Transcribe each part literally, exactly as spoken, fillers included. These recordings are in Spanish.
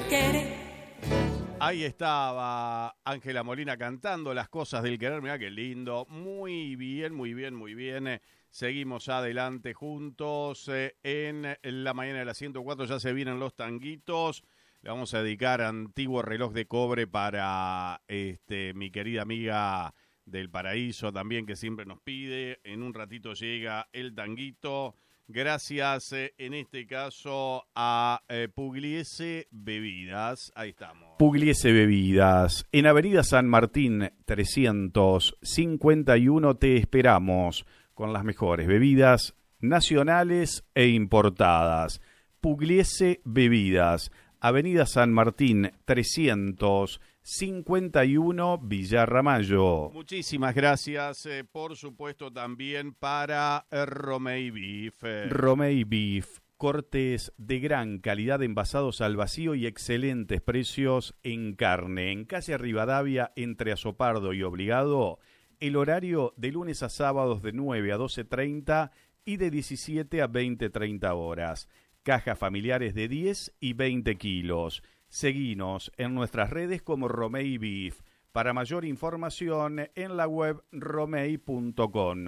querer. Ahí estaba Ángela Molina cantando Las cosas del querer. Mirá qué lindo. Muy bien, muy bien, muy bien. Seguimos adelante juntos eh, en la mañana de la ciento cuatro. Ya se vienen los tanguitos. Le vamos a dedicar Antiguo Reloj de Cobre para este, mi querida amiga del Paraíso también, que siempre nos pide. En un ratito llega el tanguito. Gracias, eh, en este caso, a eh, Pugliese Bebidas. Ahí estamos. Pugliese Bebidas. En Avenida San Martín trescientos cincuenta y uno te esperamos con las mejores bebidas nacionales e importadas. Pugliese Bebidas. Avenida San Martín trescientos cincuenta y uno Villa Ramallo. Muchísimas gracias, eh, por supuesto también para eh, Romei Beef. Eh. Romei Beef, cortes de gran calidad envasados al vacío y excelentes precios en carne. En calle Rivadavia, entre Azopardo y Obligado, el horario de lunes a sábados de nueve a doce treinta y de diecisiete a veinte treinta horas. Cajas familiares de diez y veinte kilos. Seguinos en nuestras redes como Romei Beef. Para mayor información en la web romei punto com.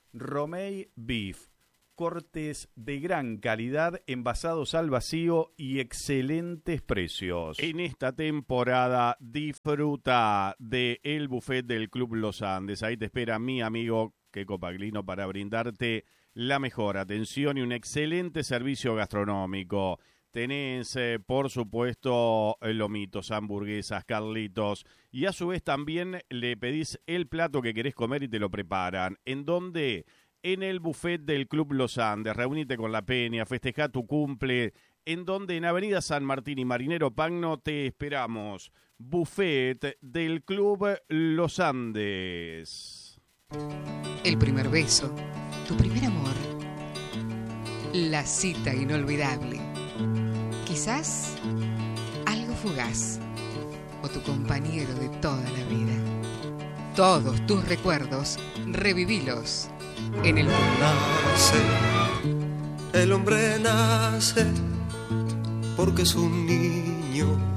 Romei Beef. Cortes de gran calidad envasados al vacío y excelentes precios. En esta temporada disfruta de el buffet del Club Los Andes. Ahí te espera mi amigo Queco Paglino para brindarte la mejor atención y un excelente servicio gastronómico. Tenés, eh, por supuesto, lomitos, hamburguesas, carlitos, y a su vez también le pedís el plato que querés comer y te lo preparan. ¿En dónde? En el buffet del Club Los Andes. Reunite con la peña, festejá tu cumple. En donde en Avenida San Martín y Marinero Pagno te esperamos. Buffet del Club Los Andes. El primer beso, tu primer amor, la cita inolvidable. Quizás algo fugaz o tu compañero de toda la vida. Todos tus recuerdos, revivilos en el nace, el hombre nace porque es un niño